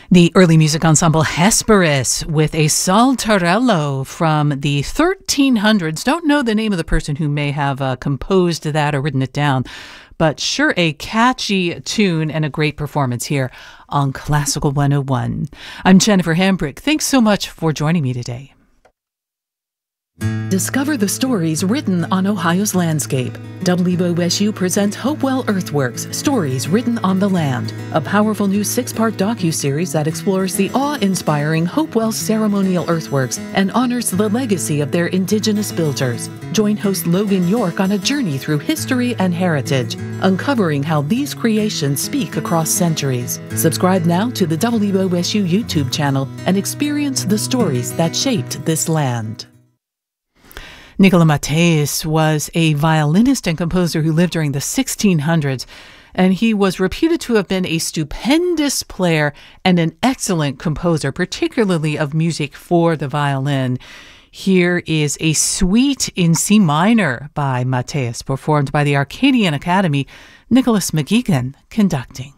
The early music ensemble Hesperus with a saltarello from the 1300s. Don't know the name of the person who may have composed that or written it down, but sure a catchy tune and a great performance here on Classical 101. I'm Jennifer Hambrick. Thanks so much for joining me today. Discover the stories written on Ohio's landscape. WOSU presents Hopewell Earthworks, Stories Written on the Land, a powerful new 6-part docuseries that explores the awe-inspiring Hopewell ceremonial earthworks and honors the legacy of their indigenous builders. Join host Logan York on a journey through history and heritage, uncovering how these creations speak across centuries. Subscribe now to the WOSU YouTube channel and experience the stories that shaped this land. Nicola Matheus was a violinist and composer who lived during the 1600s, and he was reputed to have been a stupendous player and an excellent composer, particularly of music for the violin. Here is a suite in C minor by Matheus, performed by the Arcadian Academy, Nicholas McGeegan conducting.